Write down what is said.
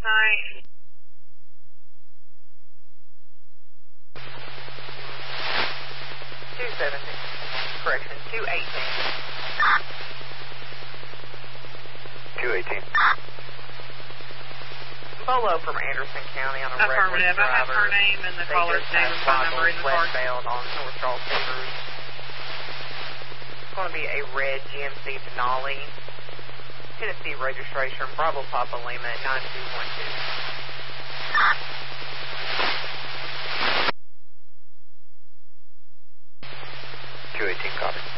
Alright. Correction, 218. 218. Bolo from Anderson County on a Affirmative. reckless I have driver. her name and the caller's name and phone number in the car. Westbound on North Charles Rivers. It's going to be a red GMC Denali. Tennessee registration, Bravo Papa Lima 9212. 218, copy.